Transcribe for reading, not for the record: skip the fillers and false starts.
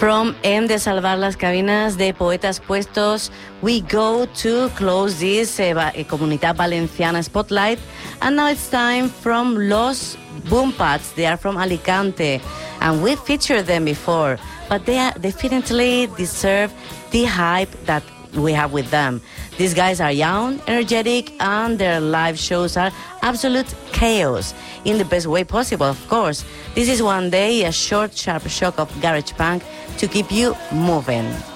From Hem de Salvar las Cabinas de Poetas Puestos, we go to close this Comunidad Valenciana Spotlight. And now it's time from Los Boompads. They are from Alicante. And we featured them before, but they definitely deserve the hype that we have with them. These guys are young, energetic, and their live shows are absolute chaos, in the best way possible, of course. This is One Day, a short, sharp shock of garage punk to keep you moving.